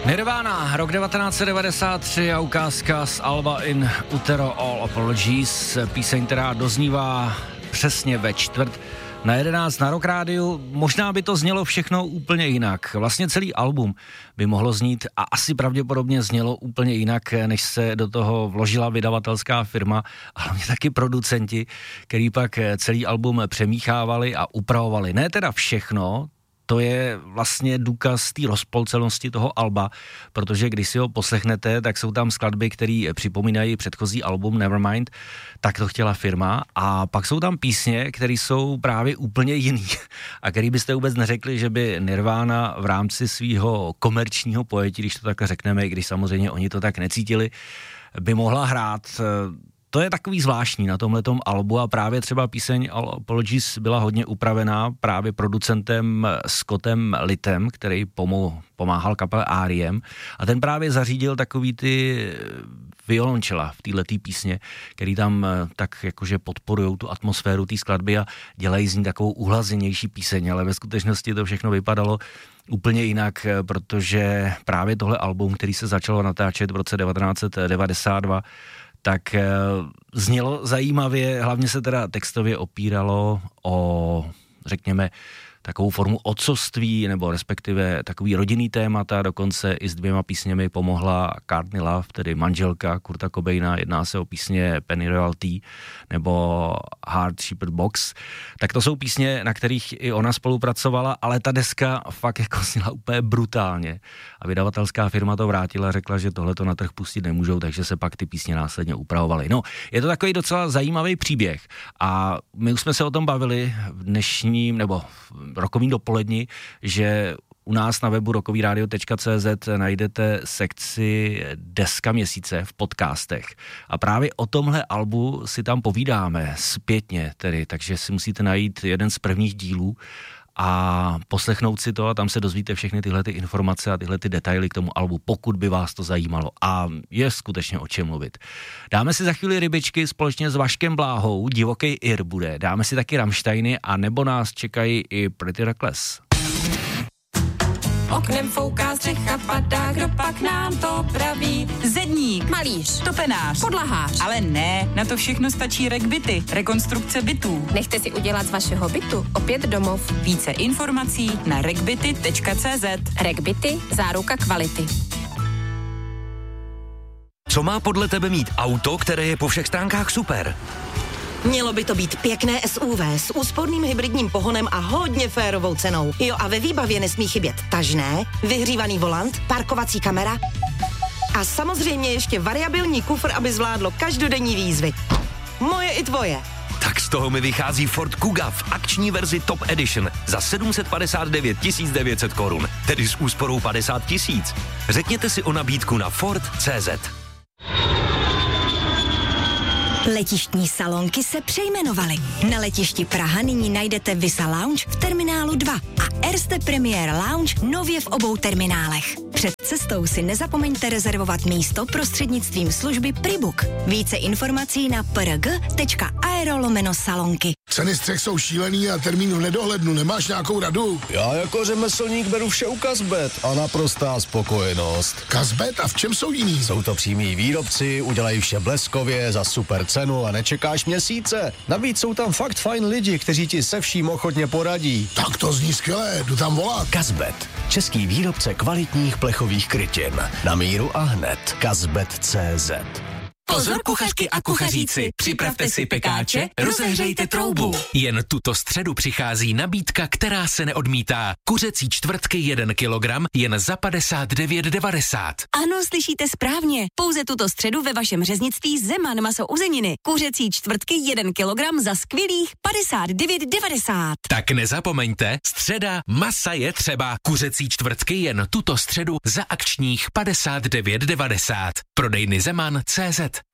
Nirvana, rok 1993 a ukázka z alba In Utero All Apologies, píseň, která doznívá přesně ve 10:45 na Rock Rádiu. Možná by to znělo všechno úplně jinak. Vlastně celý album by mohlo znít a asi pravděpodobně znělo úplně jinak, než se do toho vložila vydavatelská firma, a hlavně taky producenti, který pak celý album přemíchávali a upravovali. Ne teda všechno, to je vlastně důkaz té rozpolcenosti toho alba, protože když si ho poslechnete, tak jsou tam skladby, které připomínají předchozí album Nevermind, tak to chtěla firma, a pak jsou tam písně, které jsou právě úplně jiný a který byste vůbec neřekli, že by Nirvana v rámci svého komerčního pojetí, když to tak řekneme, i když samozřejmě oni to tak necítili, by mohla hrát. To je takový zvláštní na tomhletom albu a právě třeba píseň All Apologies byla hodně upravená právě producentem Scottem Littem, který pomáhal kapele R.E.M. a ten právě zařídil takový ty violončela v této písně, který tam tak jakože podporujou tu atmosféru té skladby a dělají z ní takovou uhlazenější píseň, ale ve skutečnosti to všechno vypadalo úplně jinak, protože právě tohle album, který se začalo natáčet v roce 1992, tak znělo zajímavě, hlavně se teda textově opíralo o, řekněme, takovou formu otcovství, nebo respektive takový rodinný témata, dokonce i s 2 písněmi pomohla Courtney Love, tedy manželka Kurta Cobaina, jedná se o písně Penny Royalty nebo Heart Shepherd Box, tak to jsou písně, na kterých i ona spolupracovala, ale ta deska fakt jako zněla úplně brutálně a vydavatelská firma to vrátila a řekla, že tohle to na trh pustit nemůžou, takže se pak ty písně následně upravovaly. No, je to takový docela zajímavý příběh a my už jsme se o tom bavili v dnešním, nebo rokovým dopoledni, že u nás na webu rockovyradio.cz najdete sekci Deska měsíce v podcastech. A právě o tomhle albu si tam povídáme zpětně tedy, takže si musíte najít jeden z prvních dílů a poslechnout si to a tam se dozvíte všechny tyhle ty informace a tyhle ty detaily k tomu albu, pokud by vás to zajímalo. A je skutečně o čem mluvit. Dáme si za chvíli rybičky společně s Vaškem Bláhou, Divokej Ir bude. Dáme si taky Rammsteiny a nebo nás čekají i Pretty Reckless. Oknem fouká, střecha padá, kdo pak nám to praví? Zedník, Malíř, topenář, podlahář. ale ne, na to všechno stačí RegBity, rekonstrukce bytů. Nechte si udělat z vašeho bytu opět domov. Více informací na regbity.cz. RegBity, záruka kvality. Co má podle tebe mít auto, které je po všech stránkách super? Mělo by to být pěkné SUV s úsporným hybridním pohonem a hodně férovou cenou. Jo, a ve výbavě nesmí chybět tažné, vyhřívaný volant, parkovací kamera a samozřejmě ještě variabilní kufr, aby zvládlo každodenní výzvy. Moje i tvoje. Tak z toho mi vychází Ford Kuga v akční verzi Top Edition za 759 900 korun, tedy s úsporou 50 000. Řekněte si o nabídku na Ford.cz. Letištní salonky se přejmenovaly. Na letišti Praha nyní najdete Visa Lounge v terminálu 2 a Erste Premier Lounge nově v obou terminálech. Před cestou si nezapomeňte rezervovat místo prostřednictvím služby Pribook. Více informací na prg.aero/salonky. Ceny střech jsou šílený a termín v nedohlednu. Nemáš nějakou radu? Já jako řemeslník beru vše u Kazbet a naprostá spokojenost. Kazbet? A v čem jsou jiný? Jsou to přímí výrobci, udělají vše bleskově, za super cenu a nečekáš měsíce. Navíc jsou tam fakt fajn lidi, kteří ti se vším ochotně poradí. Tak to zní skvěle, jdu tam volat. Kazbet, český výrobce kvalitních plechových krytin. Na míru a hned. Kazbet.cz. Pozor kuchařky a kuchaříci, připravte si pekáče, rozehřejte troubu. Jen tuto středu přichází nabídka, která se neodmítá. Kuřecí čtvrtky 1 kilogram jen za 59,90. Ano, slyšíte správně. Pouze tuto středu ve vašem řeznictví Zeman maso uzeniny. Kuřecí čtvrtky 1 kilogram za skvělých 59,90. Tak nezapomeňte, středa masa je třeba. Kuřecí čtvrtky jen tuto středu za akčních 59,90. Prodejny Zeman.cz.